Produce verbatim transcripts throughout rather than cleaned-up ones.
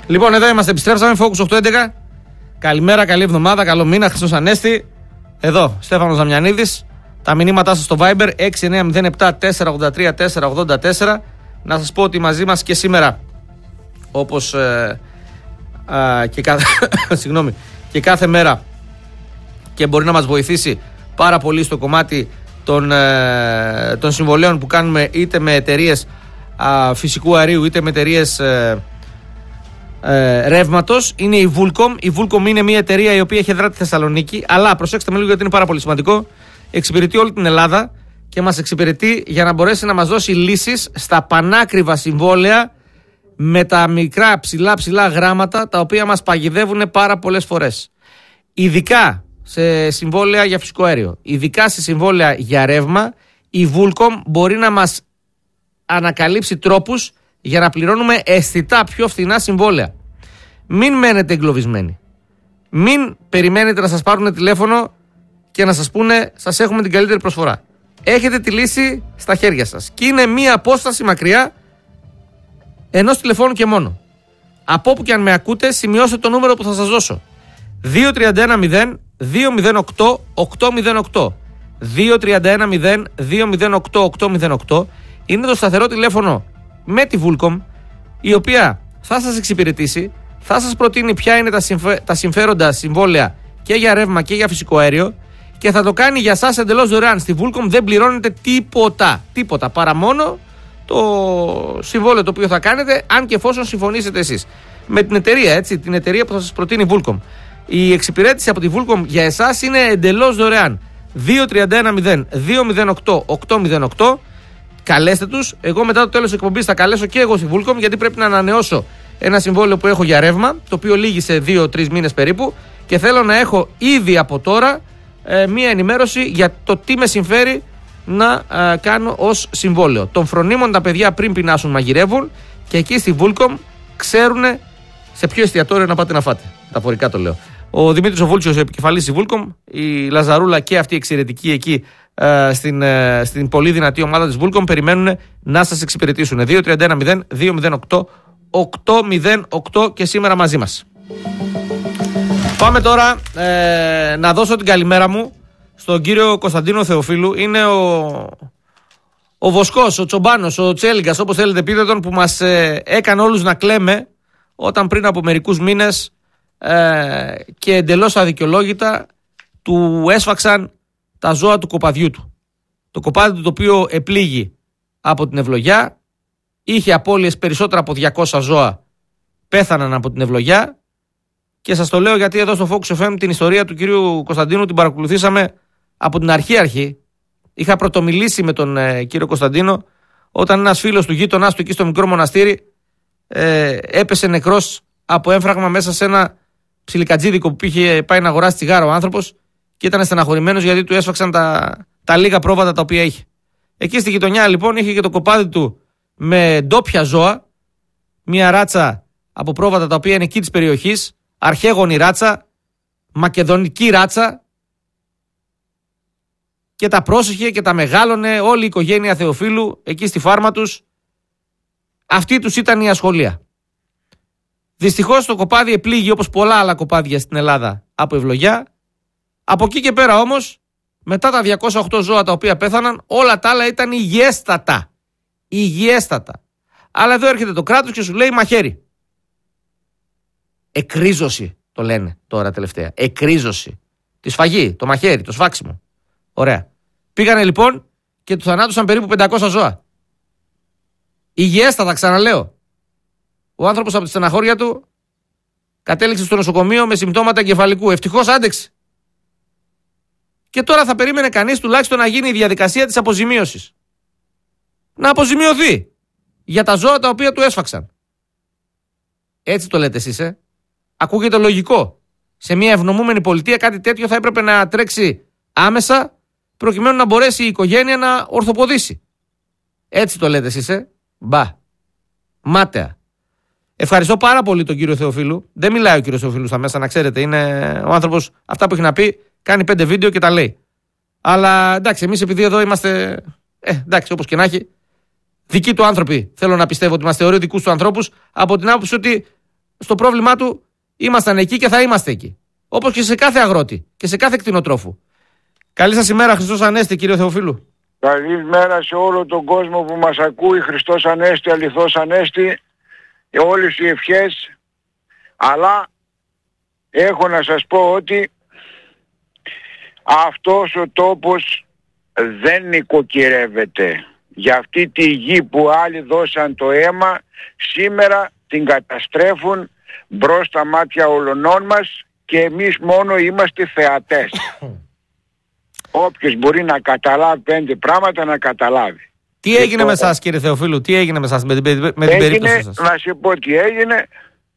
Λοιπόν, εδώ είμαστε, επιστρέψαμε. Focus οκτακόσια έντεκα. Καλημέρα, καλή εβδομάδα, καλό μήνα. Χριστός Ανέστη. Εδώ, Στέφανος Δαμιανίδης. Τα μηνύματά σας στο Viber έξι εννιά μηδέν επτά τέσσερα ογδόντα τρία τέσσερα ογδόντα τέσσερα. Να σας πω ότι μαζί μας και σήμερα, όπως ε, ε, και, κάθε, συγγνώμη, και κάθε μέρα, και μπορεί να μας βοηθήσει πάρα πολύ στο κομμάτι των, ε, των συμβολέων που κάνουμε είτε με εταιρείες ε, φυσικού αερίου είτε με εταιρείες ε, ε, ρεύματος, είναι η Vulcom. Η Vulcom είναι μια εταιρεία η οποία έχει έδρα τη Θεσσαλονίκη, αλλά προσέξτε με λίγο γιατί είναι πάρα πολύ σημαντικό. Εξυπηρετεί όλη την Ελλάδα και μας εξυπηρετεί για να μπορέσει να μας δώσει λύσεις στα πανάκριβα συμβόλαια με τα μικρά ψηλά ψηλά γράμματα τα οποία μας παγιδεύουν πάρα πολλές φορές. Ειδικά σε συμβόλαια για φυσικό αέριο, ειδικά σε συμβόλαια για ρεύμα, η Vulcom μπορεί να μας ανακαλύψει τρόπους για να πληρώνουμε αισθητά πιο φθηνά συμβόλαια. Μην μένετε εγκλωβισμένοι. Μην περιμένετε να σας πάρουν τηλέφωνο και να σας πούνε σας έχουμε την καλύτερη προσφορά. Έχετε τη λύση στα χέρια σας και είναι μία απόσταση μακριά ενός τηλεφώνου και μόνο. Από όπου και αν με ακούτε, σημειώστε το νούμερο που θα σας δώσω. δύο τρία ένα μηδέν δύο μηδέν οκτώ οκτώ μηδέν οκτώ. δύο τρία ένα μηδέν δύο μηδέν οκτώ οκτώ μηδέν οκτώ είναι το σταθερό τηλέφωνο με τη Vulcom, η οποία θα σας εξυπηρετήσει, θα σας προτείνει ποια είναι τα, συμφε... τα συμφέροντα συμβόλαια και για ρεύμα και για φυσικό αέριο και θα το κάνει για σας εντελώς δωρεάν. Στη Vulcom δεν πληρώνετε τίποτα, τίποτα παρά μόνο το συμβόλαιο το οποίο θα κάνετε, αν και εφόσον συμφωνήσετε εσείς με την εταιρεία, έτσι, την εταιρεία που θα σας προτείνει η Vulcom. Η εξυπηρέτηση από τη Vulcom για εσάς είναι εντελώς δωρεάν. δύο τρία ένα μηδέν δύο μηδέν οκτώ οκτώ μηδέν οκτώ. Καλέστε τους. Εγώ μετά το τέλος της εκπομπής θα καλέσω και εγώ στη Vulcom, γιατί πρέπει να ανανεώσω ένα συμβόλαιο που έχω για ρεύμα, το οποίο λύγει σε δύο τρεις μήνες περίπου, και θέλω να έχω ήδη από τώρα ε, μία ενημέρωση για το τι με συμφέρει να ε, κάνω ως συμβόλαιο. Των φρονίμων τα παιδιά πριν πεινάσουν μαγειρεύουν, και εκεί στη Vulcom ξέρουν σε ποιο εστιατόριο να πάτε να φάτε. Μεταφορικά το λέω. Ο Δημήτρης ο Βούλτσιος, ο επικεφαλής της Vulcom, η Λαζαρούλα και αυτή η εξαιρετική εκεί ε, στην, ε, στην πολύ δυνατή ομάδα της Vulcom περιμένουν να σας εξυπηρετήσουν. δύο τρία ένα μηδέν δύο μηδέν οκτώ οκτώ μηδέν οκτώ και σήμερα μαζί μας. Πάμε τώρα ε, να δώσω την καλημέρα μου στον κύριο Κωνσταντίνο Θεοφίλου. Είναι ο, ο Βοσκός, ο Τσομπάνος, ο Τσέλιγκας, όπως θέλετε πείτε τον, που μας ε, έκανε όλους να κλαίμε όταν πριν από μερικούς μήνες ε, και εντελώς αδικαιολόγητα του έσφαξαν τα ζώα του κοπαδιού του. Το κοπάδι του, το οποίο επλήγει από την ευλογιά, είχε απώλειες, περισσότερα από διακόσια ζώα πέθαναν από την ευλογιά, και σας το λέω γιατί εδώ στο Focus εφ εμ την ιστορία του κυρίου Κωνσταντίνου την παρακολουθήσαμε από την αρχή αρχή. Είχα πρωτομιλήσει με τον ε, κύριο Κωνσταντίνο όταν ένας φίλος του γείτονάς του εκεί στο μικρό μοναστήρι ε, έπεσε νεκρός από έμφραγμα μέσα σε ένα ψιλικατζίδικο που είχε πάει να αγοράσει τσιγάρο ο άνθρωπος, και ήταν στεναχωρημένος γιατί του έσφαξαν τα, τα λίγα πρόβατα τα οποία είχε. Εκεί στη γειτονιά λοιπόν είχε και το κοπάδι του με ντόπια ζώα, μια ράτσα από πρόβατα τα οποία είναι εκεί της περιοχής, αρχαίγονη ράτσα, μακεδονική ράτσα, και τα πρόσεχε και τα μεγάλωνε όλη η οικογένεια Θεοφίλου εκεί στη φάρμα τους. Αυτή τους ήταν η ασχολία. Δυστυχώς το κοπάδι επλήγει όπως πολλά άλλα κοπάδια στην Ελλάδα από ευλογιά. Από εκεί και πέρα όμως, μετά τα διακόσια οκτώ ζώα τα οποία πέθαναν, όλα τα άλλα ήταν υγιέστατα. Υγιέστατα. Αλλά εδώ έρχεται το κράτος και σου λέει μαχαίρι. Εκρίζωση το λένε τώρα τελευταία. Εκρίζωση. Τη σφαγή, το μαχαίρι, το σφάξιμο. Ωραία. Πήγανε λοιπόν και του θανάτωσαν περίπου πεντακόσια ζώα. Υγιέστατα, ξαναλέω. Ο άνθρωπος από τη στεναχώρια του κατέληξε στο νοσοκομείο με συμπτώματα εγκεφαλικού. Ευτυχώς άντεξε. Και τώρα θα περίμενε κανείς τουλάχιστον να γίνει η διαδικασία της αποζημίωσης. Να αποζημιωθεί για τα ζώα τα οποία του έσφαξαν. Έτσι το λέτε εσείς, ε? Ακούγεται λογικό. Σε μια ευνομούμενη πολιτεία κάτι τέτοιο θα έπρεπε να τρέξει άμεσα, προκειμένου να μπορέσει η οικογένεια να ορθοποδήσει. Έτσι το λέτε εσείς, ε? Μπα. Μάταια. Ευχαριστώ πάρα πολύ τον κύριο Θεοφίλου. Δεν μιλάει ο κύριος Θεοφίλου στα μέσα, να ξέρετε. Είναι ο άνθρωπος, αυτά που έχει να πει, κάνει πέντε βίντεο και τα λέει. Αλλά εντάξει, εμείς επειδή εδώ είμαστε. Ε, εντάξει, όπως και να έχει. Δικοί του άνθρωποι, θέλω να πιστεύω ότι μας θεωρεί δικούς του ανθρώπους, από την άποψη ότι στο πρόβλημά του ήμασταν εκεί και θα είμαστε εκεί. Όπως και σε κάθε αγρότη και σε κάθε κτηνοτρόφου. Καλή σας ημέρα, Χριστός Ανέστη, κύριε Θεοφίλου. Καλημέρα σε όλο τον κόσμο που μας ακούει. Χριστός Ανέστη, αληθώς Ανέστη. Όλες οι ευχές. Αλλά έχω να σας πω ότι αυτός ο τόπος δεν νοικοκυρεύεται. Για αυτή τη γη που άλλοι δώσαν το αίμα, σήμερα την καταστρέφουν μπρος στα μάτια όλων μας και εμείς μόνο είμαστε θεατές. Όποιος μπορεί να καταλάβει πέντε πράγματα να καταλάβει. Τι έγινε το... με εσάς, κύριε Θεοφίλου, τι έγινε με εσάς, με την, με την έγινε, περίπτωση σας? Να σε πω τι έγινε.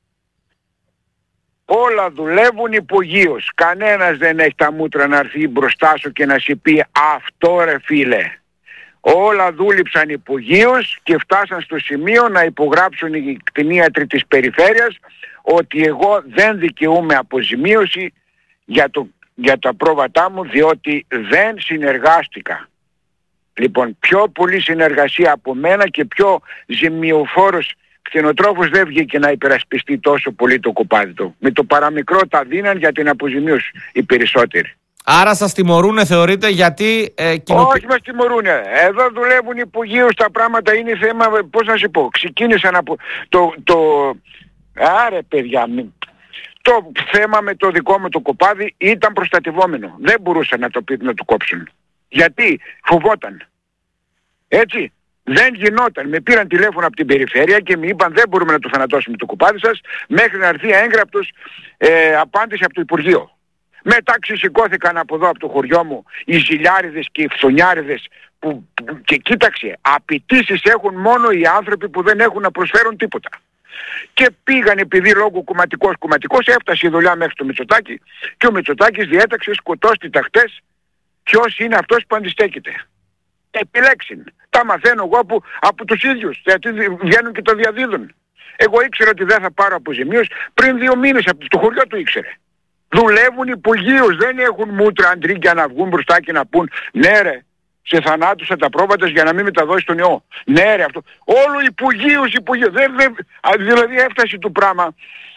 Όλα δουλεύουν υπογείως. Κανένας δεν έχει τα μούτρα να έρθει μπροστά σου και να σου πει αυτό ρε φίλε. Όλα δούλεψαν υπογείως και φτάσαν στο σημείο να υπογράψουν οι κτηνίατροι της περιφέρειας ότι εγώ δεν δικαιούμαι αποζημίωση για, το, για τα πρόβατά μου διότι δεν συνεργάστηκα. Λοιπόν, πιο πολύ συνεργασία από μένα και πιο ζημιοφόρος κτηνοτρόφος δεν βγήκε να υπερασπιστεί τόσο πολύ το κοπάδι του. Με το παραμικρό τα δίναν για την αποζημίωση οι περισσότεροι. Άρα σας τιμωρούνε θεωρείτε γιατί... Ε, κοινο... Όχι μας τιμωρούνε. Εδώ δουλεύουν υπογείως τα πράγματα, είναι θέμα, πώς να σου πω, ξεκίνησαν από το... το... Άρε παιδιά, το θέμα με το δικό μου το κοπάδι ήταν προστατευόμενο. Δεν μπορούσαν να το πει να το κόψουν. Γιατί φοβόταν. Έτσι. Δεν γινόταν. Με πήραν τηλέφωνο από την περιφέρεια και μου είπαν δεν μπορούμε να το θανατώσουμε το κοπάδι σας μέχρι να έρθει έγγραπτος ε, απάντηση από το Υπουργείο. Μετά ξεσηκώθηκαν από εδώ από το χωριό μου οι ζηλιάριδες και οι φθονιάριδες που, που και κοίταξε, απαιτήσεις έχουν μόνο οι άνθρωποι που δεν έχουν να προσφέρουν τίποτα. Και πήγαν επειδή λόγω κομματικός κομματικός έφτασε η δουλειά μέχρι το Μητσοτάκη και ο Μητσοτάκης διέταξε σκοτώστητα χτες ποιος είναι αυτός που αντιστέκεται. Επιλέξιν. Τα μαθαίνω εγώ από, από τους ίδιους, γιατί βγαίνουν και το διαδίδουν. Εγώ ήξερα ότι δεν θα πάρω αποζημίωση πριν δύο μήνες, από το χωριό του ήξερε. Δουλεύουν υπογείως, δεν έχουν μούτρα αντρίκια να βγουν μπροστά και να πούν ναι ρε, σε θανάτουσα τα πρόβατα για να μην μεταδώσει τον ιό. Ναι ρε αυτό. Όλο υπογείως, υπογείως. Δεν, δεν, δηλαδή έφτασε το πράγμα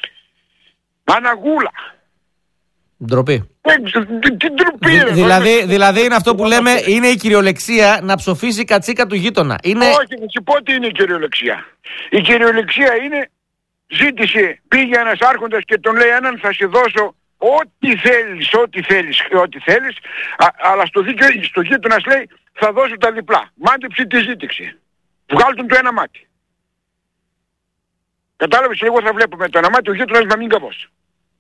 αναγούλα. Ντροπή. Τι ντροπή ρε. Δηλαδή, δηλαδή είναι αυτό που λέμε, είναι η κυριολεξία να ψοφήσει η κατσίκα του γείτονα. Είναι... Όχι, να σου πω τι είναι η κυριολεξία. Η κυριολεξία είναι ζήτησε, πήγε ένας άρχοντας και τον λέει έναν θα σε δώσω ό,τι θέλεις, ό,τι θέλεις, ό,τι θέλεις, α, αλλά στο, δίκαιο, στο γείτονας λέει θα δώσω τα διπλά. Μάντεψε τη ζήτηση. Βγάλουν το ένα μάτι. Κατάλαβες, εγώ θα βλέπω με το ένα μάτι ο γείτονας να μην καβώσει.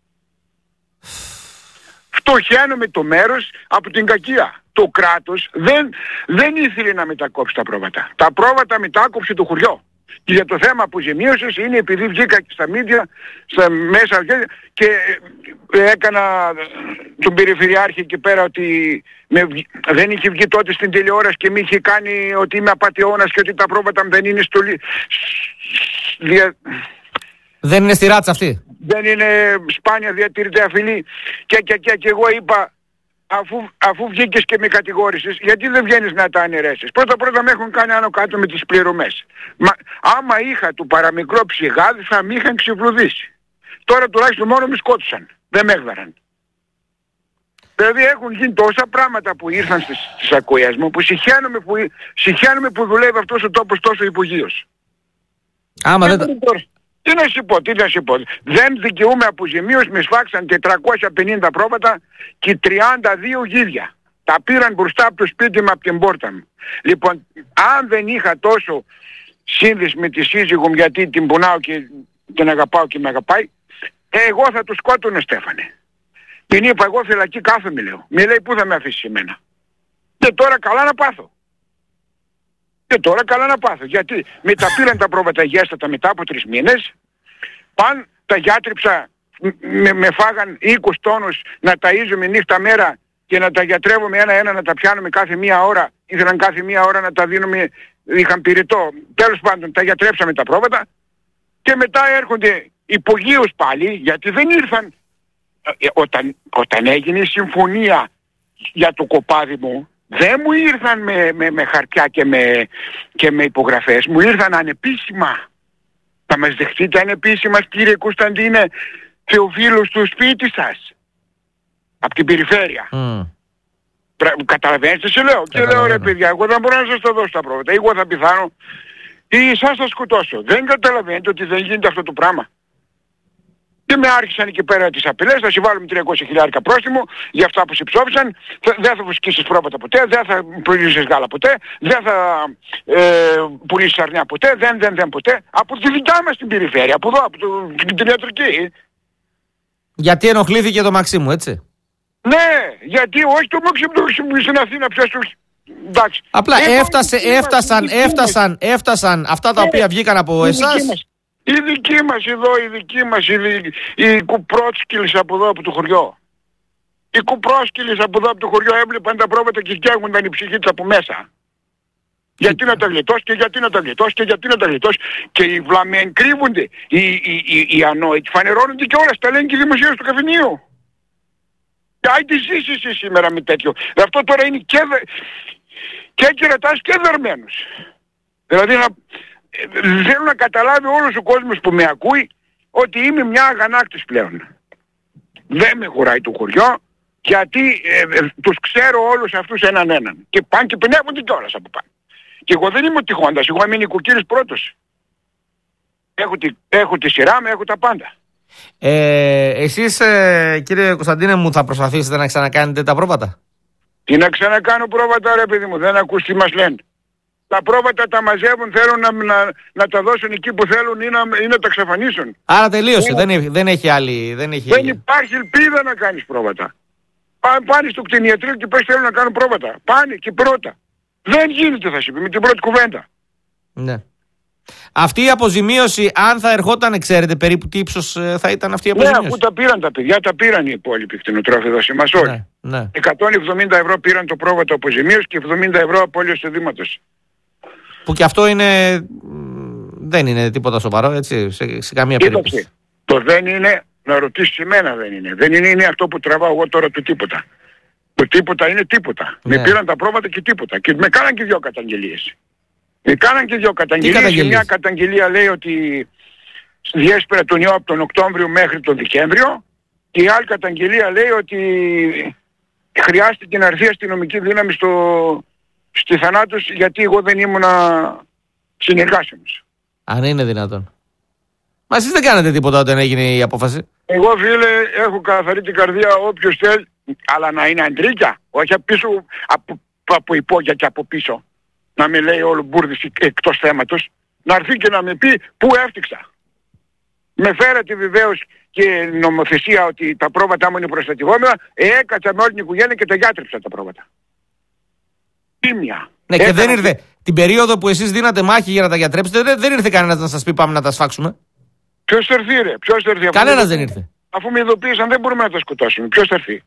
Φτωχαίνουμε το μέρος από την κακία. Το κράτος δεν, δεν ήθελε να μετακόψει τα πρόβατα. Τα πρόβατα μετάκοψε το χωριό. Και για το θέμα αποζημίωσης είναι επειδή βγήκα στα μίντια, στα μέσα και έκανα τον περιφερειάρχη εκεί πέρα ότι με, δεν είχε βγει τότε στην τηλεόραση και με είχε κάνει ότι είμαι απατεώνας και ότι τα πρόβατα δεν είναι στολή. Δια... Δεν είναι στη ράτσα αυτή. Δεν είναι σπάνια διατηρητή αφιλή και, και, και, και εγώ είπα αφού, αφού βγήκες και με κατηγόρησες γιατί δεν βγαίνεις να τα αναιρέσεις. Πρώτα πρώτα με έχουν κάνει άνω κάτω με τις πληρωμές. Μα άμα είχα του παραμικρό ψυχάδι θα με είχαν ξεβλουδίσει. Τώρα τουλάχιστον μόνο με σκότωσαν. Δεν με έγδαραν. Δηλαδή έχουν γίνει τόσα πράγματα που ήρθαν στις, στις ακοές μου που συχαίνομαι που, συχαίνομαι που δουλεύει αυτός ο τόπος τόσο υπογείως. Άμα δεν... Τι να σου πω, τι να σου πω. Δεν δικαιούμαι αποζημίωση, με σφάξαν τετρακόσια πενήντα πρόβατα και τριάντα δύο γίδια. Τα πήραν μπροστά από το σπίτι μου, από την πόρτα μου. Λοιπόν, αν δεν είχα τόσο σύνδεση με τη σύζυγο μου γιατί την πονάω και την αγαπάω και με αγαπάει, εγώ θα του σκότωνε Στέφανε. Την είπα εγώ φυλακή κάθομαι λέω. Μη λέει πού θα με αφήσεις εμένα. Και τώρα καλά να πάθω. Και τώρα καλά να πάθω. Γιατί με τα πήραν τα πρόβατα γέστατα μετά από τρεις μήνες. Παν τα γιατρήψα, με, με φάγαν είκοσι τόνους να ταΐζουμε νύχτα μέρα και να τα γιατρεύουμε ένα-ένα να τα πιάνουμε κάθε μία ώρα. Ήθελαν κάθε μία ώρα να τα δίνουμε, είχαν πυρητό. Τέλος πάντων τα γιατρέψαμε τα πρόβατα και μετά έρχονται υπογείως πάλι γιατί δεν ήρθαν. Ε, όταν, όταν έγινε η συμφωνία για το κοπάδι μου δεν μου ήρθαν με, με, με χαρτιά και με, και με υπογραφές, μου ήρθαν ανεπίσημα. Τα Θα μας δεχτείτε ανεπίσημα, κύριε Κωνσταντίνε Θεοφίλου, στο σπίτι σας? Από την περιφέρεια. Mm. Καταλαβαίνετε σε λέω. Και λέω ρε παιδιά, εγώ δεν μπορώ να σας τα δώσω τα πρόβατα. Εγώ θα πεθάνω ή εσάς θα σκοτώσω. Δεν καταλαβαίνετε ότι δεν γίνεται αυτό το πράγμα? Και με άρχισαν εκεί πέρα τις απειλές, θα σε βάλουμε τριακόσια χιλιάρικα πρόστιμο για αυτά που σε ψόφισαν, δεν θα βοσκήσεις πρόβατα ποτέ, δεν θα πουλήσεις γάλα ποτέ, δεν θα ε, πουλήσεις αρνιά ποτέ, δεν, δεν, δεν ποτέ. Από τη δικιά μας την περιφέρεια, από εδώ, από το, την ιατρική. Γιατί ενοχλήθηκε το Μαξίμου, έτσι? Ναι, γιατί όχι το Μαξίμου στην Αθήνα πια στο... Εντάξει. Απλά έφτασε, έφτασαν, έφτασαν, έφτασαν αυτά τα οποία βγήκαν από εσάς. Η δική μας εδώ, η δική μας, οι, οι κουπρόσκυλες από εδώ από το χωριό. Οι κουπρόσκυλες από εδώ από το χωριό έβλεπαν τα πρόβατα και καίγονταν η ψυχή τους από μέσα. Γιατί να τα γλιτώσει και γιατί να τα γλιτώσει και γιατί να τα γλιτώσει. Και οι βλαμμένοι κρύβονται, οι, οι, οι, οι ανόητοι φανερώνονται και όλα. Στα λένε και οι δημοσίως του καφενείου. Και άι τι ζήσεις εσύ σήμερα με τέτοιο. Αυτό τώρα είναι και, δε, και κερατάς και δερμένος. Δηλαδή να... θέλω να καταλάβει όλος ο κόσμος που με ακούει ότι είμαι μια αγανάκτης πλέον. Δεν με χωράει το χωριό, γιατί ε, ε, τους ξέρω όλους αυτούς έναν έναν. Και πάνε και πνεύονται κιόλας από πάνω. Και εγώ δεν είμαι ο τυχόντας, εγώ είμαι νοικοκύρης πρώτος. Έχω τη, έχω τη σειρά μου, έχω τα πάντα. Ε, εσείς ε, κύριε Κωνσταντίνε μου, θα προσπαθήσετε να ξανακάνετε τα πρόβατα? Τι να ξανακάνω πρόβατα ρε παιδί μου, δεν ακούς τι μας λένε. Τα πρόβατα τα μαζεύουν, θέλουν να, να, να τα δώσουν εκεί που θέλουν ή να, ή να τα εξαφανίσουν. Άρα τελείωσε, δεν, δεν, δεν έχει άλλη... Δεν, έχει... δεν υπάρχει ελπίδα να κάνεις πρόβατα. Πάνε, πάνε στο κτηνιατρίο και πες θέλουν να κάνουν πρόβατα. Πάνε και πρώτα. Δεν γίνεται θα σου πει με την πρώτη κουβέντα. Ναι. Αυτή η αποζημίωση, αν θα ερχόταν, ξέρετε περίπου τι ύψος θα ήταν αυτή η αποζημίωση? Ναι, αφού τα πήραν τα παιδιά, τα πήραν οι υπόλοιποι κτηνοτρόφοι εδώ σε μας όλοι. Ναι, ναι. εκατόν εβδομήντα ευρώ πήραν το πρόβατο αποζημίωση και εβδομήντα ευρώ απώλειας του Δήματος. Που και αυτό είναι... δεν είναι τίποτα σοβαρό, έτσι, σε, σε καμία Κοίταξε, περίπτωση. το δεν είναι, να ρωτήσεις εμένα δεν είναι. Δεν είναι, είναι αυτό που τραβάω εγώ τώρα το τίποτα. Το τίποτα είναι τίποτα. Ναι. Με πήραν τα πρόβατα και τίποτα. Και με κάναν και δυο καταγγελίες. Με κάναν και δυο καταγγελίες. Και μια καταγγελία λέει ότι διέσπερα τον ιό από τον Οκτώβριο μέχρι τον Δεκέμβριο. Και η άλλη καταγγελία λέει ότι χρειάστηκε να έρθει η αστυνομική δύναμη στο, στη θανάτωση γιατί εγώ δεν ήμουνα συνεργάσιμος. Αν είναι δυνατόν. Μα εσείς δεν κάνατε τίποτα όταν έγινε η απόφαση? Εγώ φίλε έχω καθαρή την καρδία, όποιος θέλει, αλλά να είναι αντρίκια, όχι από πίσω, από, από υπόγεια και από πίσω. Να με λέει όλο μπουρδις εκτός θέματος, να έρθει και να με πει πού έφτιαξα. Με φέρατε βεβαίως και νομοθεσία ότι τα πρόβατά μου είναι προστατευόμενα, έκατσα με όλη την οικογένεια και τα γιάτρεψα τα πρόβατα. Τίμια. Ναι, και δεν ήρθε. Την περίοδο που εσείς δίνατε μάχη για να τα γιατρέψετε, δεν, δεν ήρθε κανένας να σας πει πάμε να τα σφάξουμε. Ποιος θα έρθει ρε, ποιος θα έρθει? Κανένας δεν ήρθε. Αφού με ειδοποίησαν δεν μπορούμε να τα σκοτώσουμε. Ποιος θα έρθει?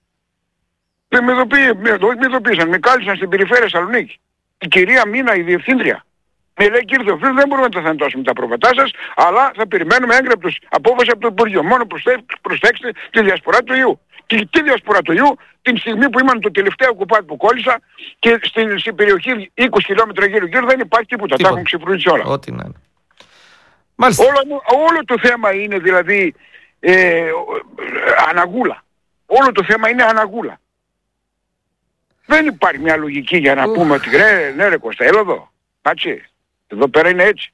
Δεν με ειδοποίησαν, με, με ειδοποίησαν, με κάλεσαν στην περιφέρεια Σαλονίκη. Η κυρία Μίνα, η διευθύντρια. Με λέει κύριε Θεοφίλου δεν μπορούμε να τα θανατώσουμε τα πρόβατά σας, αλλά θα περιμένουμε έγγραφος απόφαση από το Υπουργείο. Μόνο προσέξτε τη διασπορά του ιού. Και τη διασπορά του ιού την στιγμή που ήμουν το τελευταίο κουπάδι που κόλλησα και στην, στην περιοχή είκοσι χιλιόμετρα γύρω γύρω δεν υπάρχει τίποτα. τίποτα. Τα έχουν ξεφρούσει όλα. Ό,τι να είναι. Μάλιστα. Όλο, όλο το θέμα είναι δηλαδή ε, αναγούλα. Όλο το θέμα είναι αναγούλα. Δεν υπάρχει μια λογική για να uh. πούμε ότι ρε, ναι ρε Κώστα, έλα εδώ. Κάτσε. Εδώ πέρα είναι έτσι.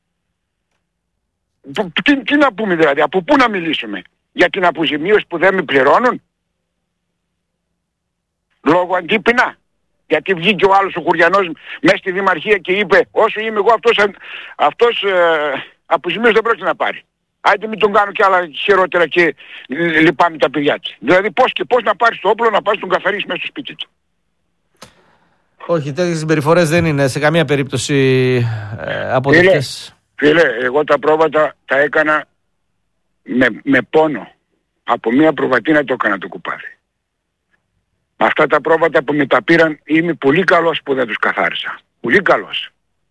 Τι, τι να πούμε δηλαδή, από πού να μιλήσουμε? Για την αποζημίωση που δεν με πληρώνουν? Λόγω αντίπεινα. Γιατί βγήκε ο άλλος ο Χουριανός μέσα στη Δημαρχία και είπε όσο είμαι εγώ αυτός, αυτός ε, αποζημίωση δεν πρόκειται να πάρει. Άντε μην τον κάνω κι άλλα χειρότερα και λυπάμαι τα παιδιά της. Δηλαδή πώς και πώς να πάρεις το όπλο να πας τον καθαρίσεις μέσα στο σπίτι του. Όχι, τέτοιες συμπεριφορές δεν είναι σε καμία περίπτωση ε, αποδεκτές. Φίλε, φίλε, εγώ τα πρόβατα τα έκανα με, με πόνο. Από μία προβατίνα το έκανα το κουπάδι. Αυτά τα πρόβατα που με τα πήραν είμαι πολύ καλός που δεν τους καθάρισα. Πολύ καλός.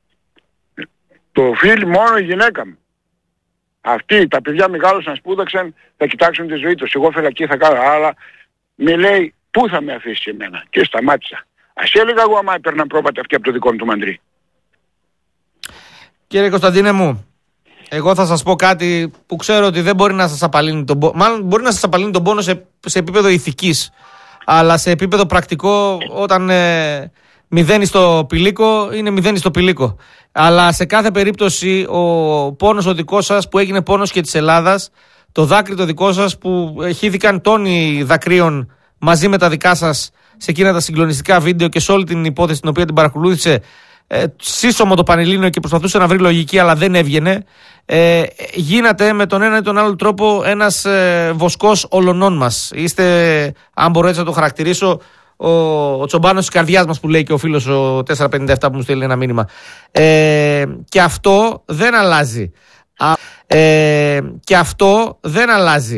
Το φίλι μόνο η γυναίκα μου. Αυτοί τα παιδιά μεγάλωσαν, σπούδαξαν, θα κοιτάξουν τη ζωή τους. Εγώ φελακή θα κάνω, αλλά με λέει πού θα με αφήσει εμένα. Και σταμάτησα. Ας έλεγα εγώ άμα έπαιρναν πρόβατα αυτοί από το δικό μου του μαντρί. Κύριε Κωνσταντίνε μου, Εγώ θα σας πω κάτι που ξέρω ότι δεν μπορεί να σας απαλύνει τον πόνο. Μάλλον μπορεί να σας απαλύνει τον πόνο σε, σε επίπεδο ηθικής. Αλλά σε επίπεδο πρακτικό, όταν ε, μηδένει στο πηλίκο, είναι μηδένει στο πηλίκο. Αλλά σε κάθε περίπτωση, ο πόνος ο δικός σας που έγινε πόνος και της Ελλάδας, το δάκρυ το δικό σας που χύθηκαν τόνοι δακρύων μαζί με τα δικά σας σε εκείνα τα συγκλονιστικά βίντεο και σε όλη την υπόθεση την οποία την παρακολούθησε, ε, σύσσωμο το Πανελλήνιο και προσπαθούσε να βρει λογική, αλλά δεν έβγαινε. Ε, γίνατε με τον ένα ή τον άλλο τρόπο ένας ε, βοσκός ολονών μας. Είστε, αν μπορώ έτσι να το χαρακτηρίσω, ο, ο τσομπάνος της καρδιάς μας που λέει και ο φίλος ο τετρακόσια πενήντα επτά που μου στέλνει ένα μήνυμα. Ε, και αυτό δεν αλλάζει. Ε, και αυτό δεν αλλάζει.